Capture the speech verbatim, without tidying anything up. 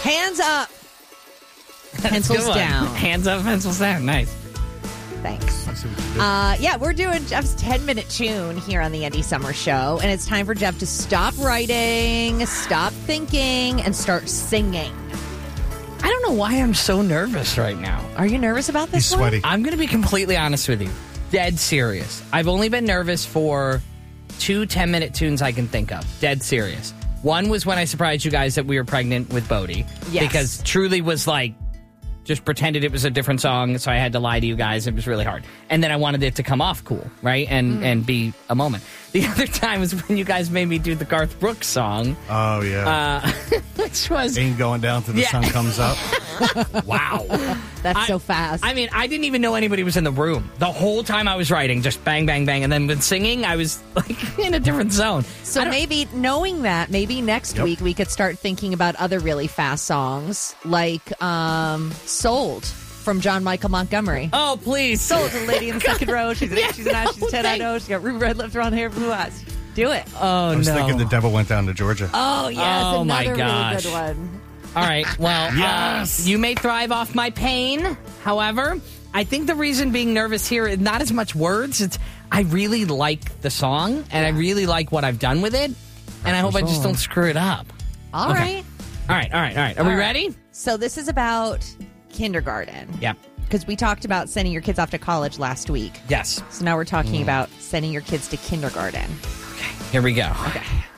Hands up. That's Pencils a good one. down. Hands up, pencils down. Nice. Thanks. I see what you did. Uh, yeah, we're doing Jeff's ten-minute tune here on the Andy Summer Show, and it's time for Jeff to stop writing, stop thinking, and start singing. I don't know why I'm so nervous right now. Are you nervous about this He's sweaty. I'm going to be completely honest with you. Dead serious. I've only been nervous for two ten-minute tunes I can think of. Dead serious. One was when I surprised you guys that we were pregnant with Bodhi. Yes. Because Truly was like, just pretended it was a different song, so I had to lie to you guys. It was really hard. And then I wanted it to come off cool, right? And, and be a moment. The other time was when you guys made me do the Garth Brooks song, Oh, yeah. uh, which was... Ain't going down till the Yeah. sun comes up. Wow. That's I- so fast. I mean, I didn't even know anybody was in the room. The whole time I was writing, just bang, bang, bang. And then when singing, I was like in a different zone. so I don't- maybe knowing that, maybe next Yep. week we could start thinking about other really fast songs like um, Sold from John Michael Montgomery. Oh, please. Sold, the lady in the second row. She's an eight, she's an ass, she's a ten, I thank- know. She's got ruby red lips, around hair, blue eyes. Do it. Oh, I was no. thinking the devil went down to Georgia. Oh, yes. Oh, my another gosh. really good one. All right. Well, Yes. uh, you may thrive off my pain. However, I think the reason being nervous here is not as much words. It's I really like the song, and I really like what I've done with it. And I hope I just don't screw it up. All Okay. right. All right. All right. All right. Are we All right. ready? So this is about kindergarten. Yep. Because we talked about sending your kids off to college last week. Yes. So now we're talking about sending your kids to kindergarten. Here we go. Okay.